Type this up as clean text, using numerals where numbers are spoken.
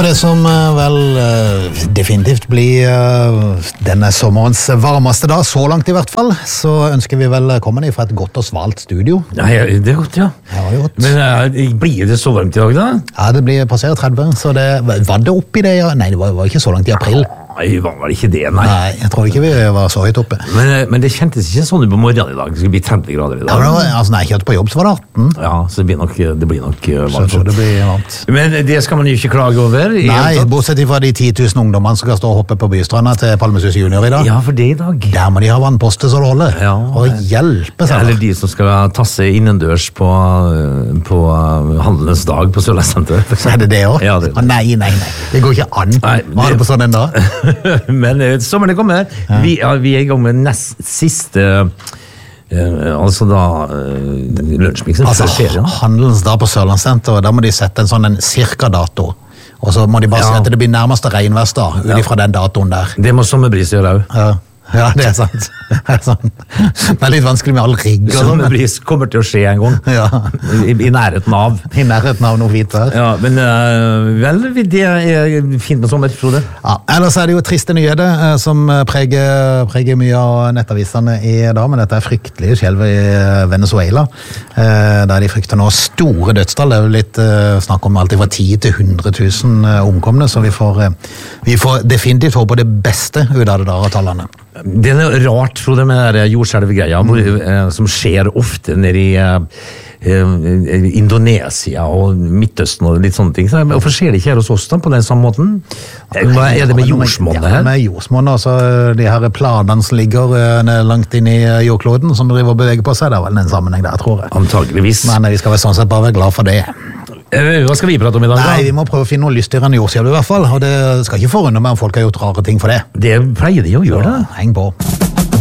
på det som vel definitivt blir denne sommerens varmeste dag, så langt i hvert fall, så ønsker vi vel velkommen fra et godt og svalt studio. Ja, det godt, ja. Ja, det godt. Men blir det så varmt i dag, da? Ja, det blir passert 30, så det var det oppi det, ja? Nei, det var ikke så langt i april. Nei, var vel ikke det, nei. Nei, jeg tror ikke vi var så høyt oppe. Men det kjentes ikke sånn på morgenen i dag. Det skulle bli 30 grader i dag. Ja, men altså, nei, jeg kjørte på jobb, så var det 18. Ja, så det blir nok Så varmt. jeg tror det blir varmt. Men det skal man jo ikke klage over. Nei, bortsett fra de 10 000 ungdommene som skal stå og hoppe på Bystranda til Palmesus Junior i dag. Ja, for det i dag. Der må de ha vannposte så det holder. Ja. Og hjelpe seg. Eller de som skal tasse innendørs på Handelens dag på Sørlandssenteret. Er det det også? Ja, det er det. Nei. Det går ikke an. Nei, Hva er det på sånn en dag? Men sommeren kommer. Ja. Vi er i gang med nest siste altså da lunsjmiksen Altså, før ferien. Handelens dag på Sørlandssenteret, da må de sette en sånn en cirka-dato. Og så må de bare si at det blir nærmeste regnværsdag ut ifra den datoen der. Det må Sommerbris gjøre også. Ja, det er sant. Det er litt vanskelig med all rigg og sånn. Sommerbris kommer til å skje en gang. Ja. I nærheten av. I nærheten av noe fint vær. Ja, men vel, det er fint med sommer, Frode. Ja, ellers er det jo triste nyheter som preger mye av nettavisene i dag, men dette er fryktelig skjelv i Venezuela, der de frykter nå store dødstall. Det er jo litt snakk om alt fra 10 til 100 000 omkomne, så vi får definitivt håpe det beste ut av det der av tallene. Det er rart, Frode, med jordskjelvgreia, som skjer ofte nede i Indonesia og Midtøsten og litt sånne ting. Hvorfor skjer det ikke her hos oss da, på den samme måten? Hva er det med jordsmonnet her? Ja, med jordsmonnet, altså de her planene som ligger langt inn i jordkloden, som driver og beveger på seg, det er vel en sammenheng der, tror jeg. Antageligvis. Men vi skal vel sånn sett bare være glad for det. Hva skal vi prate om i dag, da? Nei, vi må prøve å finne noe lystyrende jordskjelv i hvert fall, og det skal ikke forundre meg om folk har gjort rare ting for det. Det pleier de å gjøre, da. Heng på.